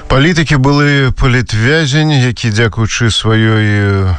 Палітыкі былы палітвязень, які, дзякуючы сваёй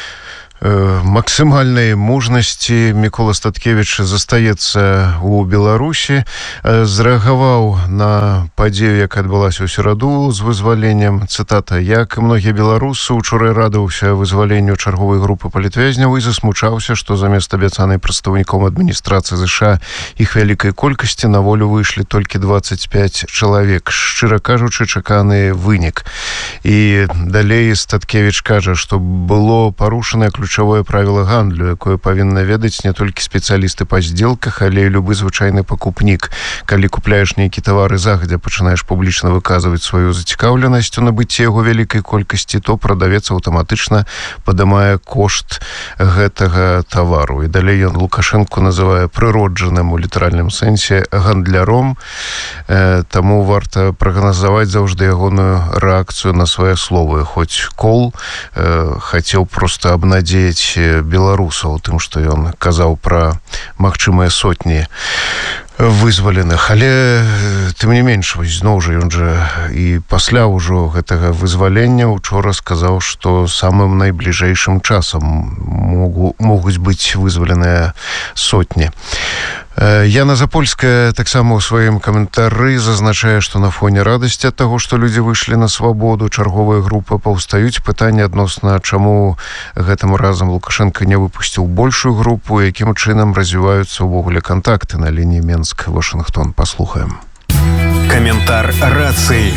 максімальнай мужнасці Мікола Статкевіч застаецца ў Беларусі, зрэагаваў на падзею, якая адбылася ў сераду з вызваленнем. Цытата: «Як і многія беларусы, учора радаваўся вызваленню чарговай групы палітвязняў і засмучаўся, што замест абяцанай прадстаўніком адміністрацыі ЗША іх вялікай колькасці на волю выйшлі толькі 25 чалавек. Шчыра кажучы, чаканы вынік». І далей Статкевіч кажа, што было парушанае ключавое правіла гандлю, якое павінна ведаць не толькі спецыялісты па здзелках, але і любы звычайны пакупнік. Калі купляеш нейкі тавар і загадзя пачынаеш публічна выказваць сваю зацікаўленасць у набыцці яго вялікай колькасці, то прадавец аўтаматычна падымае кошт гэтага тавару. І далей ён Лукашэнку называе прыроджаным у літаральным сэнсе гандляром, таму варта прагназаваць заўжды ягоную рэакцыю на свае словы. Хоць Коул хацеў проста абнадзеяць беларусаў тым, што ён казаў пра магчымыя сотні вызваленых, але тым не менш, зноў жа ён жа і пасля ўжо гэтага вызвалення учора сказаў, што самым найбліжэйшым часам могуць быць вызваленыя сотні. Яна Запольская таксама ў сваім каментары зазначае, што на фоне радасці ад таго, што людзі выйшлі на свабоду, чарговая група, паўстаюць пытанні адносна, чаму гэтым разам Лукашенко не выпусціў большую групу, якім чынам развіваюцца ўвогуле кантакты на лініі Менск-Вашынгтон. Паслухаем. Каментар рацыі.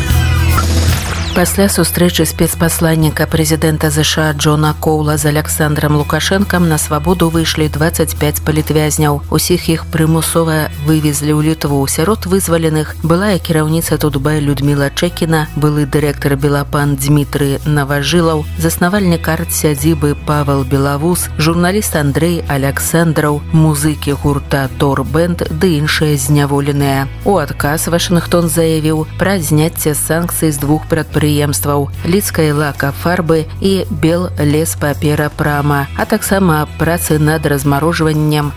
Пасля сустрэчы спецпасланніка прэзідэнта ЗША Джона Коула з Александрам Лукашэнкам на свабоду выйшлі 25 палітвязняў. Усіх іх прымусова вывезлі ў Літву. Сярод вызваленых была і кіраўніца Тутбай Людміла Чэкіна, былы дырэктар Белапан Дмітрый Наважылаў, заснавальнік арт-сядзібы Павел Белавус, журналіст Андрэй Александраў, музыкі гурта Тор Бэнд ды іншыя зняволеныя. У адказ Вашынгтон заявіў пра зняцце санкцый з двух прадпрыемстваў Лідскай лака фарбы і Бел лес папера прама, а таксама працы над размарожваннем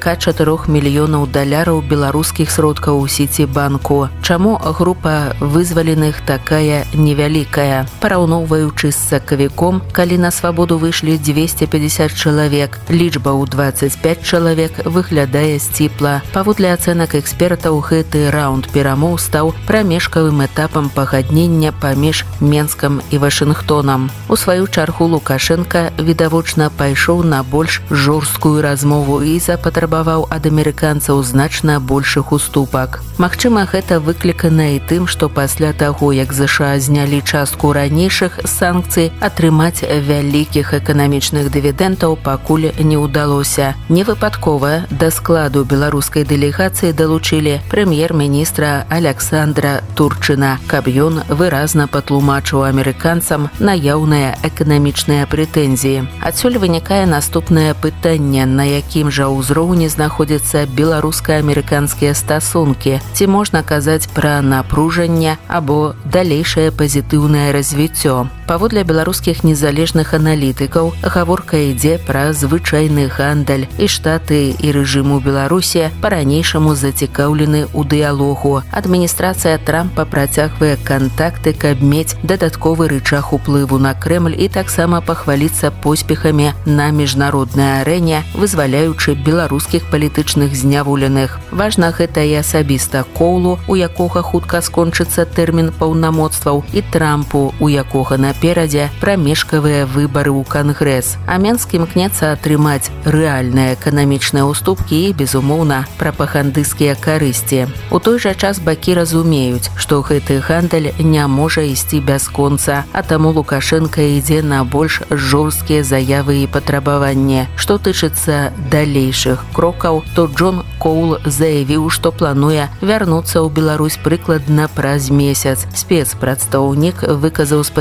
44 мільёнаў даляраў беларускіх сродкаў у Сіцібанку. Чаму група вызваленых такая невялікая? Параўноўваючы з сакавіком, калі на свабоду выйшлі 250 чалавек, лічба ў 25 чалавек выглядае сціпла. Паводле ацэнак экспертаў, гэты раунд перамоў стаў прамежкавым этапам пагаднення паміж Менскам і Вашынгтонам. У сваю чаргу Лукашенко відавочна пайшоў на больш жорсткую размову і запатрабаваў ад амерыканцаў значна большых уступак. Магчыма, гэта выклікана і тым, што пасля таго, як ЗША знялі частку ранейшых санкцый, атрымаць вялікіх эканамічных дывідэнтаў пакуль не ўдалося. Невыпадкова да складу беларускай дэлегацыі далучылі прэм'ер-міністра Александра Турчына, каб ён выразна патлумачыў амерыканцам наяўныя эканамічныя прэтэнзіі. Адсюль вынікае наступнае пытанне, на якім жа ўзроўні знаходзяцца беларуска-амерыканскія стасункі. Ці можна казаць пра напружанне або далейшае пазітыўнае развіццё? Паводле беларускіх незалежных аналітыкаў, гаворка ідзе пра звычайны гандаль, і штаты і рэжым у Беларусі па-ранейшаму зацікаўлены ў дыялогу. Адміністрацыя Трампа працягвае кантакты, каб мець дадатковы рычаг уплыву на Крэмль і таксама пахваліцца поспехамі на міжнароднай арэне, вызваляючы беларускіх палітычных зняволеных. Важна гэта і асабіста Коулу, у якога хутка скончыцца тэрмін паўнамоцтваў, і Трампу, у якога наперадзе прамежкавыя выбары ў Кангрэс. А Менск імкнецца атрымаць рэальныя эканамічныя ўступкі і, безумоўна, прапагандысцкія карысці. У той жа час бакі разумеюць, што гэты гандаль не можа ісці бясконца, а таму Лукашенко ідзе на больш жорсткія заявы і патрабаванні. Што тычыцца далейшых крокаў, то Джон Коул заявіў, што плануе вярнуцца ў Беларусь прыкладна праз месяц. Спецпрадстаўнік выказаў спадзяванне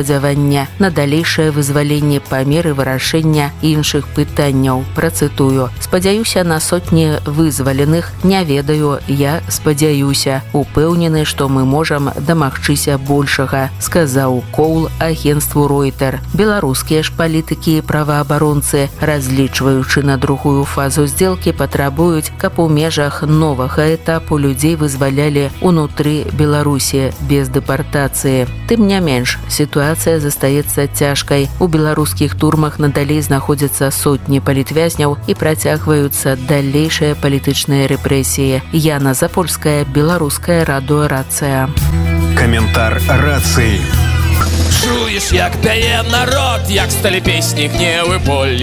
патрабавання на далейшае вызваленне па меры вырашэння іншых пытанняў. Працытую: «Спадзяюся на сотні вызваленых, не ведаю, я спадзяюся. Упэўнены, што мы можам дамагчыся большага», сказаў Коул агенству Reuters. Беларускія ж палітыкі і праваабаронцы, разлічваючы на другую фазу сделкі, патрабуюць, каб у межах новага этапу людзей вызвалялі ўнутры Беларусі без дэпартацыі. Тым не менш, сітуацыя застаецца цяжкай. У беларускіх турмах надалей знаходзяцца сотні палітвязняў і працягваюцца далейшыя палітычныя рэпрэсіі. Яна Запольская, Беларуская радыё «Рацыя». Каментар рацыі. Чуєш, як пяе народ, як сталі песні гневы болі.